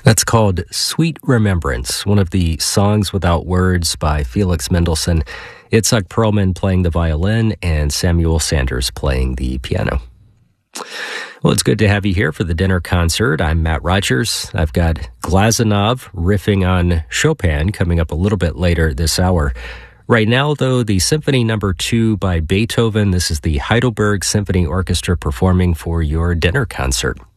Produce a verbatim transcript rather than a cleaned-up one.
That's called Sweet Remembrance, one of the songs without words by Felix Mendelssohn. Itzhak Perlman playing the violin and Samuel Sanders playing the piano. Well, it's good to have you here for the dinner concert. I'm Matt Rogers. I've got Glazunov riffing on Chopin coming up a little bit later this hour. Right now, though, the Symphony Number Two by Beethoven. This is the Heidelberg Symphony Orchestra performing for your dinner concert.